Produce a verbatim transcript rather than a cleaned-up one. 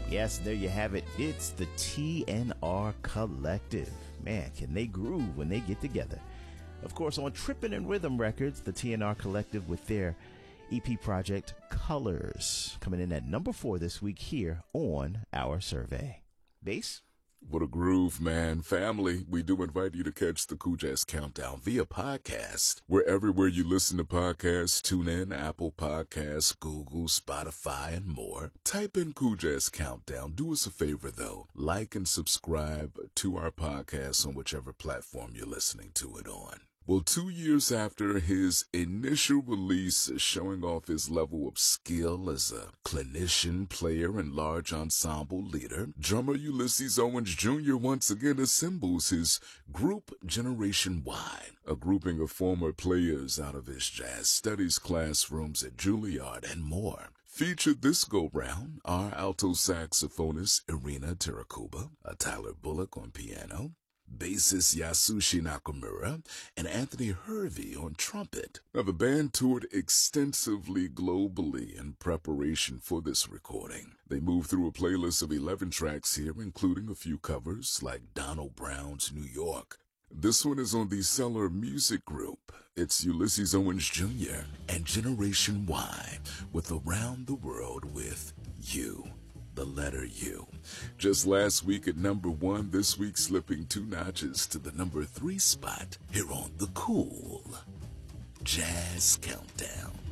Yes, there you have it. It's the T N R Collective. Man, can they groove when they get together. Of course, on Trippin' and Rhythm Records, the T N R Collective with their E P project Colors, coming in at number four this week here on our survey. Bass? What a groove, man. Family, we do invite you to catch the Cool Jazz Countdown via podcast. We're everywhere you listen to podcasts. Tune in, Apple Podcasts, Google, Spotify, and more. Type in Cool Jazz Countdown. Do us a favor, though. Like and subscribe to our podcast on whichever platform you're listening to it on. Well, two years after his initial release showing off his level of skill as a clinician, player, and large ensemble leader, drummer Ulysses Owens Junior once again assembles his group Generation Y, a grouping of former players out of his jazz studies classrooms at Juilliard and more. Featured this go-round are alto saxophonist Irina Terakuba, a Tyler Bullock on piano, bassist Yasushi Nakamura, and Anthony Hervey on trumpet. Now, the band toured extensively globally in preparation for this recording. They moved through a playlist of eleven tracks here, including a few covers like Donald Brown's New York. This one is on the Cellar Music Group. It's Ulysses Owens Junior and Generation Y with Around the World with You. The letter U. Just last week at number one, this week slipping two notches to the number three spot here on the Cool Jazz Countdown.